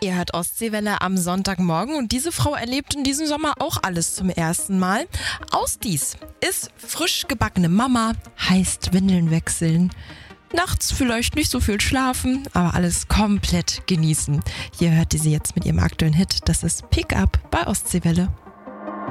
Ihr hört Ostseewelle am Sonntagmorgen und diese Frau erlebt in diesem Sommer auch alles zum ersten Mal. Ausdies ist frisch gebackene Mama, heißt Windeln wechseln. Nachts vielleicht nicht so viel schlafen, aber alles komplett genießen. Hier hört ihr sie jetzt mit ihrem aktuellen Hit. Das ist Pick Up bei Ostseewelle.